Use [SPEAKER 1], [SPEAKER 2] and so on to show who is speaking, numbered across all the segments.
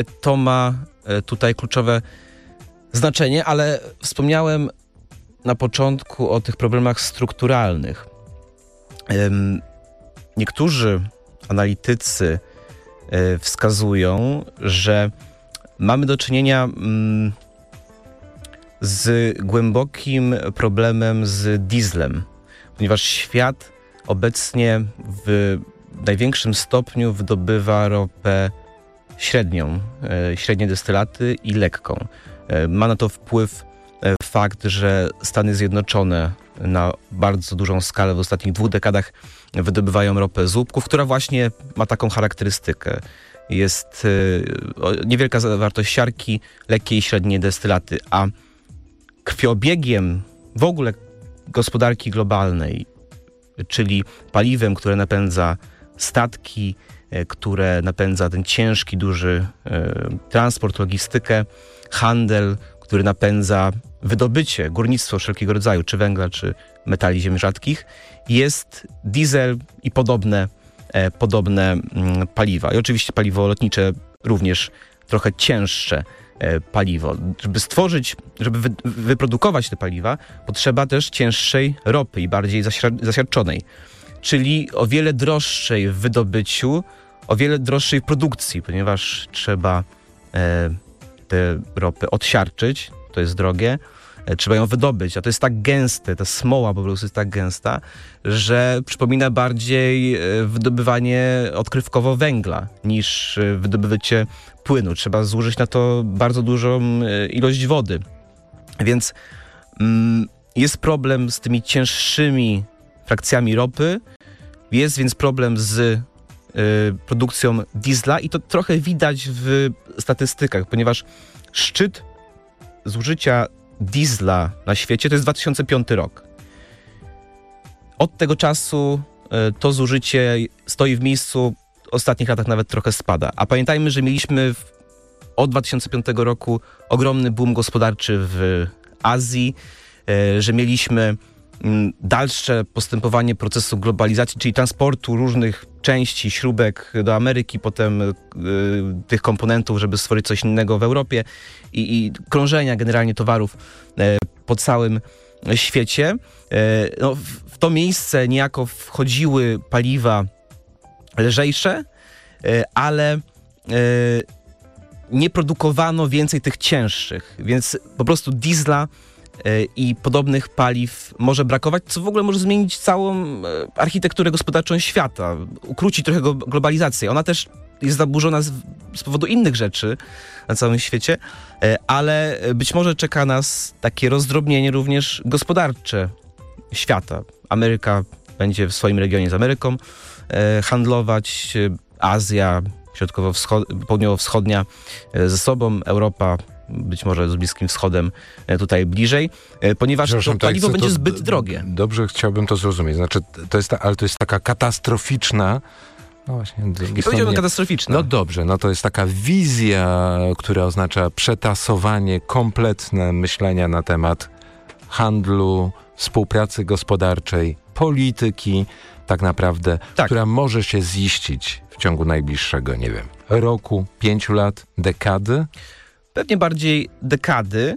[SPEAKER 1] to ma tutaj kluczowe znaczenie, ale wspomniałem na początku o tych problemach strukturalnych. Niektórzy analitycy wskazują, że mamy do czynienia z głębokim problemem z dieslem, ponieważ świat obecnie w największym stopniu wydobywa ropę średnią, średnie destylaty i lekką. Ma na to wpływ fakt, że Stany Zjednoczone na bardzo dużą skalę w ostatnich 2 dekadach wydobywają ropę z łupków, która właśnie ma taką charakterystykę. Jest niewielka zawartość siarki, lekkie i średnie destylaty, a krwiobiegiem w ogóle gospodarki globalnej, czyli paliwem, które napędza statki, które napędza ten ciężki, duży transport, logistykę, handel, który napędza wydobycie, górnictwo wszelkiego rodzaju, czy węgla, czy metali ziem rzadkich, jest diesel i podobne paliwa. I oczywiście paliwo lotnicze również trochę cięższe paliwo. Żeby wyprodukować te paliwa, potrzeba też cięższej ropy i bardziej zasiarczonej, czyli o wiele droższej w wydobyciu, o wiele droższej w produkcji, ponieważ trzeba tę ropę odsiarczyć, to jest drogie, trzeba ją wydobyć, a to jest tak gęste, ta smoła po prostu jest tak gęsta, że przypomina bardziej wydobywanie odkrywkowo węgla niż wydobycie płynu. Trzeba zużyć na to bardzo dużą ilość wody. Więc jest problem z tymi cięższymi frakcjami ropy, jest więc problem z produkcją diesla i to trochę widać w statystykach, ponieważ szczyt zużycia diesla na świecie to jest 2005 rok. Od tego czasu to zużycie stoi w miejscu, w ostatnich latach nawet trochę spada. A pamiętajmy, że mieliśmy od 2005 roku ogromny boom gospodarczy w Azji, że mieliśmy dalsze postępowanie procesu globalizacji, czyli transportu różnych części, śrubek do Ameryki, potem tych komponentów, żeby stworzyć coś innego w Europie i krążenia generalnie towarów po całym świecie. No, w to miejsce niejako wchodziły paliwa lżejsze, ale nie produkowano więcej tych cięższych, więc po prostu diesla i podobnych paliw może brakować, co w ogóle może zmienić całą architekturę gospodarczą świata, ukrócić trochę globalizację. Ona też jest zaburzona z powodu innych rzeczy na całym świecie, ale być może czeka nas takie rozdrobnienie również gospodarcze świata. Ameryka będzie w swoim regionie z Ameryką handlować, Azja południowo-wschodnia ze sobą, Europa być może z Bliskim Wschodem tutaj bliżej, ponieważ to paliwo będzie zbyt drogie.
[SPEAKER 2] Dobrze, chciałbym to zrozumieć. Znaczy, ale to jest taka katastroficzna. No właśnie,
[SPEAKER 1] nie powiedziałbym katastroficzna.
[SPEAKER 2] No dobrze, no to jest taka wizja, która oznacza przetasowanie kompletne myślenia na temat handlu, współpracy gospodarczej, polityki, tak naprawdę, która może się ziścić w ciągu najbliższego, nie wiem, roku, 5 lat, dekady?
[SPEAKER 1] Pewnie bardziej dekady.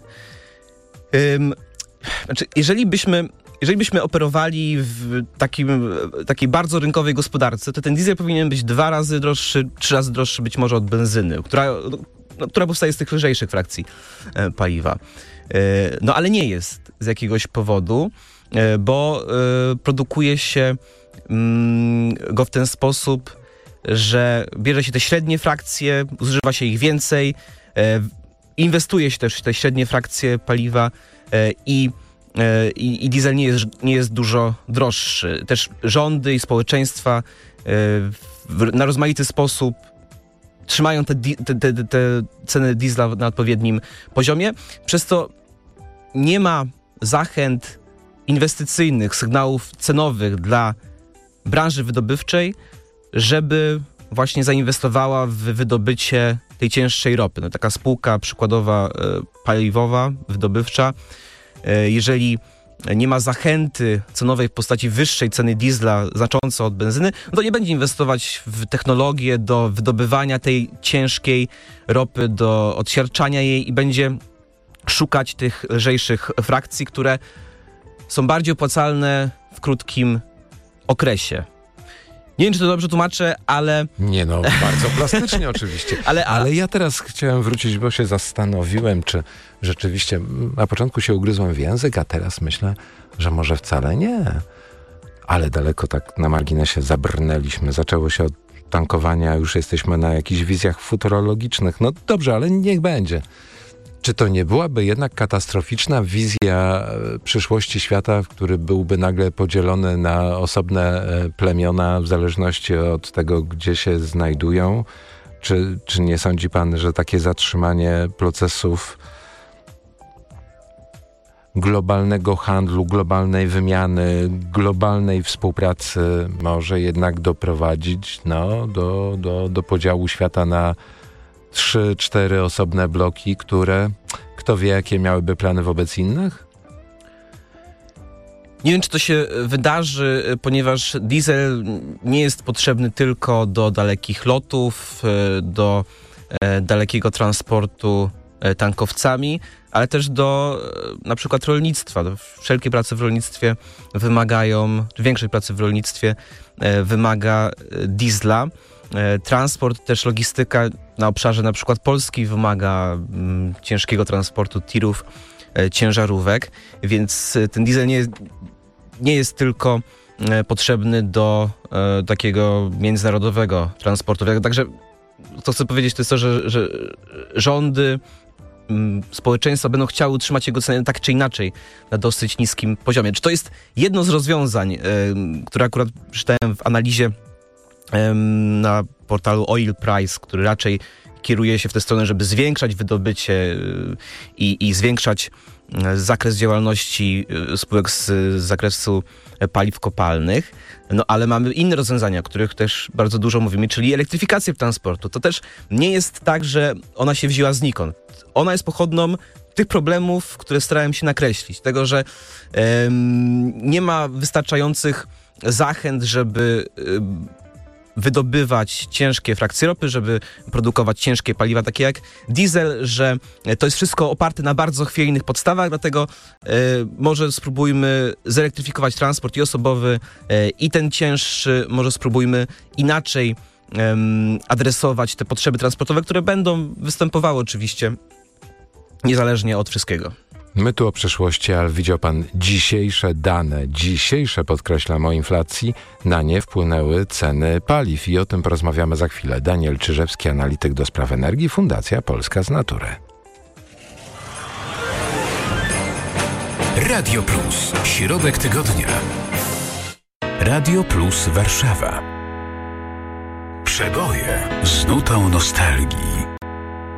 [SPEAKER 1] Znaczy, jeżeli byśmy operowali w takiej bardzo rynkowej gospodarce, to ten diesel powinien być 2 razy droższy, 3 razy droższy być może od benzyny, która powstaje z tych lżejszych frakcji paliwa. No ale nie jest z jakiegoś powodu, bo produkuje się go w ten sposób, że bierze się te średnie frakcje, zużywa się ich więcej, inwestuje się też w te średnie frakcje paliwa i diesel nie jest dużo droższy. Też rządy i społeczeństwa na rozmaity sposób trzymają te ceny diesla na odpowiednim poziomie, przez to nie ma zachęt inwestycyjnych, sygnałów cenowych dla branży wydobywczej, żeby właśnie zainwestowała w wydobycie tej cięższej ropy. No, taka spółka przykładowa paliwowa, wydobywcza, jeżeli nie ma zachęty cenowej w postaci wyższej ceny diesla znacząco od benzyny, to nie będzie inwestować w technologię do wydobywania tej ciężkiej ropy, do odsiarczania jej i będzie szukać tych lżejszych frakcji, które są bardziej opłacalne w krótkim okresie. Nie wiem, czy to dobrze tłumaczę, ale...
[SPEAKER 2] Nie no, bardzo plastycznie oczywiście. Ale ja teraz chciałem wrócić, bo się zastanowiłem, czy rzeczywiście na początku się ugryzłem w język, a teraz myślę, że może wcale nie. Ale daleko tak na marginesie zabrnęliśmy. Zaczęło się od tankowania, już jesteśmy na jakichś wizjach futurologicznych. No dobrze, ale niech będzie. Czy to nie byłaby jednak katastroficzna wizja przyszłości świata, który byłby nagle podzielony na osobne plemiona w zależności od tego, gdzie się znajdują? Czy nie sądzi pan, że takie zatrzymanie procesów globalnego handlu, globalnej wymiany, globalnej współpracy może jednak doprowadzić do podziału świata na 3-4 osobne bloki, które kto wie, jakie miałyby plany wobec innych?
[SPEAKER 1] Nie wiem, czy to się wydarzy, ponieważ diesel nie jest potrzebny tylko do dalekich lotów, do dalekiego transportu tankowcami, ale też do na przykład rolnictwa. Wszelkie prace w rolnictwie wymagają, większość pracy w rolnictwie wymaga diesla. Transport, też logistyka na obszarze na przykład Polski wymaga ciężkiego transportu tirów, ciężarówek, więc ten diesel nie jest tylko potrzebny do takiego międzynarodowego transportu. Także to chcę powiedzieć, to jest to, że rządy, społeczeństwa będą chciały utrzymać jego cenę tak czy inaczej na dosyć niskim poziomie. Czy to jest jedno z rozwiązań, które akurat czytałem w analizie na portalu Oil Price, który raczej kieruje się w tę stronę, żeby zwiększać wydobycie i zwiększać zakres działalności spółek z zakresu paliw kopalnych, ale mamy inne rozwiązania, o których też bardzo dużo mówimy, czyli elektryfikację transportu. To też nie jest tak, że ona się wzięła znikąd. Ona jest pochodną tych problemów, które starałem się nakreślić. Tego, że nie ma wystarczających zachęt, żeby wydobywać ciężkie frakcje ropy, żeby produkować ciężkie paliwa, takie jak diesel, że to jest wszystko oparte na bardzo chwiejnych podstawach, dlatego może spróbujmy zelektryfikować transport i osobowy, i ten cięższy, może spróbujmy inaczej adresować te potrzeby transportowe, które będą występowały oczywiście, niezależnie od wszystkiego.
[SPEAKER 2] My tu o przyszłości, ale widział pan dzisiejsze dane, podkreślam, o inflacji, na nie wpłynęły ceny paliw i o tym porozmawiamy za chwilę. Daniel Czyżewski, analityk do spraw energii, Fundacja Polska z Natury.
[SPEAKER 3] Radio Plus, środek tygodnia. Radio Plus Warszawa. Przeboje z nutą nostalgii.